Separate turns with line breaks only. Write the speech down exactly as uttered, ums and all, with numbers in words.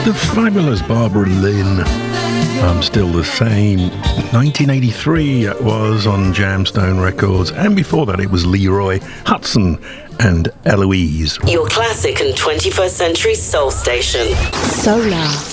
The fabulous Barbara Lynn. I'm Still the Same. nineteen eighty-three it was on Jamstone Records, and before that it was Leroy Hudson and Eloise.
Your classic and twenty-first century soul station.
Solar.